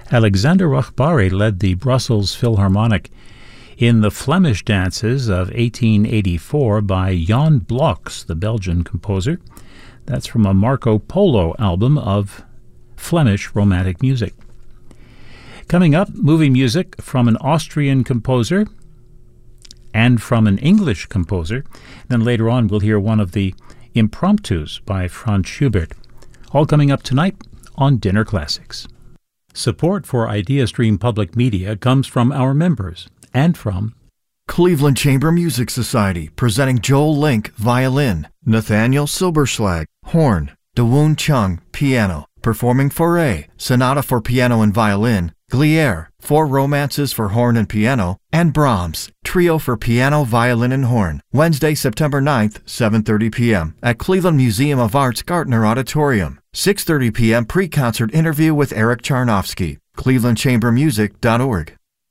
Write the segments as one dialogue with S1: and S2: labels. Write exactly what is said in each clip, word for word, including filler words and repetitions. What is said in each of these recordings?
S1: Alexander Rachbari led the Brussels Philharmonic in the Flemish dances of eighteen eighty-four by Jan Bloks, the Belgian composer. That's from a Marco Polo album of Flemish romantic music. Coming up, movie music from an Austrian composer and from an English composer. Then later on we'll hear one of the impromptus by Franz Schubert. All coming up tonight on Dinner Classics. Support for IdeaStream Public Media comes from our members and from
S2: Cleveland Chamber Music Society, presenting Joel Link, violin, Nathaniel Silberschlag, horn, Dawoon Chung, piano, performing Fauré, Sonata for Piano and Violin, Glière, Four Romances for Horn and Piano, and Brahms, Trio for Piano, Violin, and Horn, Wednesday, September ninth, seven thirty p.m. at Cleveland Museum of Art's Gartner Auditorium. six thirty p.m. pre-concert interview with Eric Charnofsky, cleveland chamber music dot org.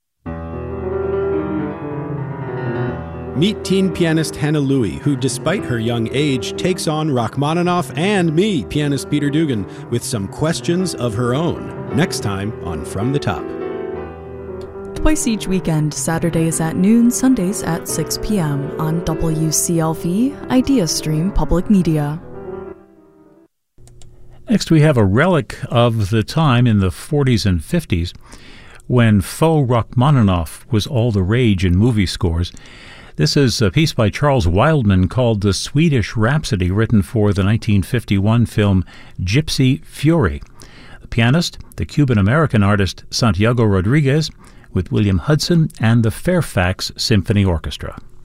S3: Meet teen pianist Hannah Louie, who, despite her young age, takes on Rachmaninoff and me, pianist Peter Dugan, with some questions of her own. Next time on From the Top.
S4: Twice each weekend, Saturdays at noon, Sundays at six p.m. on W C L V, IdeaStream Public Media.
S1: Next, we have a relic of the time in the forties and fifties when faux Rachmaninoff was all the rage in movie scores. This is a piece by Charles Wildman called The Swedish Rhapsody, written for the nineteen fifty-one film Gypsy Fury. The pianist, the Cuban-American artist Santiago Rodriguez, with William Hudson and the Fairfax Symphony Orchestra.